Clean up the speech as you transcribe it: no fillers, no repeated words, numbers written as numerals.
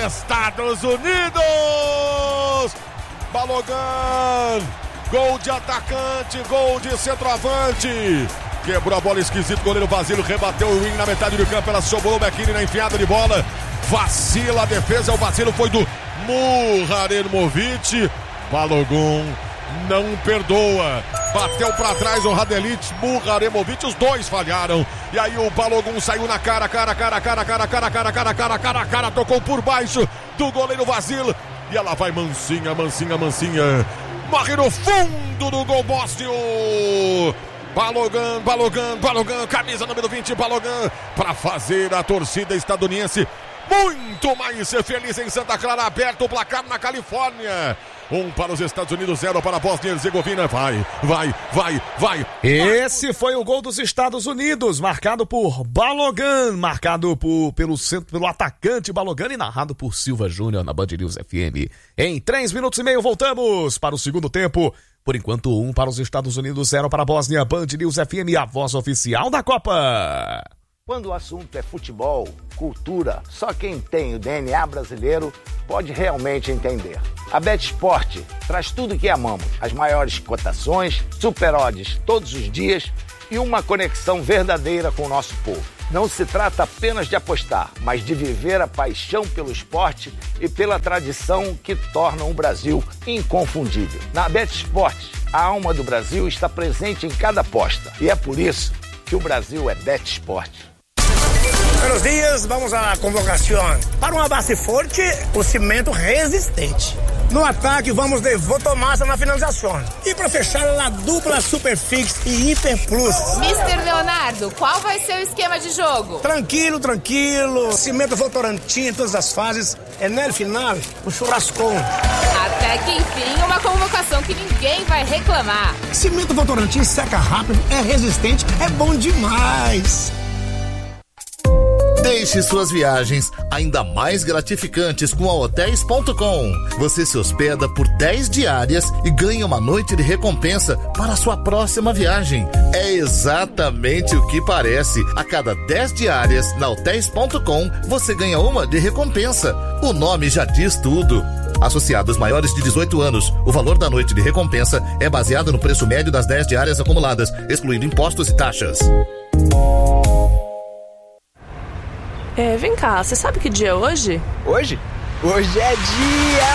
Estados Unidos. Balogun, gol de atacante, gol de centroavante. Quebrou a bola esquisito, goleiro Basílio rebateu o wing na metade do campo, ela sobrou o Bekini na enfiada de bola. Vacila a defesa, o vacilo foi do Muraremovic. Balogun não perdoa. Bateu pra trás o Radelic, Muraremovic, os dois falharam. E aí o Balogun saiu na cara, tocou por baixo do goleiro Vasil. E ela vai mansinha. Morre no fundo do gol Bósnio. Balogun, camisa número 20, Balogun, para fazer a torcida estadunidense muito mais feliz em Santa Clara. Aberto o placar na Califórnia. 1 para os Estados Unidos, 0 para a Bósnia e Herzegovina. Vai. Esse foi o gol dos Estados Unidos, marcado por Balogun, marcado pelo atacante Balogun e narrado por Silva Júnior na Band News FM. Em 3 minutos e meio voltamos para o segundo tempo. Por enquanto, 1 para os Estados Unidos, 0 para a Bósnia. Band News FM, a voz oficial da Copa. Quando o assunto é futebol, cultura, só quem tem o DNA brasileiro pode realmente entender. A BetSport traz tudo que amamos, as maiores cotações, super odds todos os dias e uma conexão verdadeira com o nosso povo. Não se trata apenas de apostar, mas de viver a paixão pelo esporte e pela tradição que tornam o Brasil inconfundível. Na BetSport, a alma do Brasil está presente em cada aposta e é por isso que o Brasil é BetSport. Buenos dias, vamos à convocação. Para uma base forte, o cimento resistente. No ataque, vamos de Votomassa na finalização. E para fechar, a dupla Superfix e Hiper Plus. Mister Leonardo, qual vai ser o esquema de jogo? Tranquilo. Cimento Votorantim em todas as fases. É no final, o churrascão. Até que enfim, uma convocação que ninguém vai reclamar. Cimento Votorantim seca rápido, é resistente, é bom demais. Deixe suas viagens ainda mais gratificantes com a Hotels.com. Você se hospeda por 10 diárias e ganha uma noite de recompensa para a sua próxima viagem. É exatamente o que parece. A cada 10 diárias na Hotels.com, você ganha uma de recompensa. O nome já diz tudo. Associados maiores de 18 anos, o valor da noite de recompensa é baseado no preço médio das 10 diárias acumuladas, excluindo impostos e taxas. Vem cá, você sabe que dia é hoje? Hoje? Hoje é dia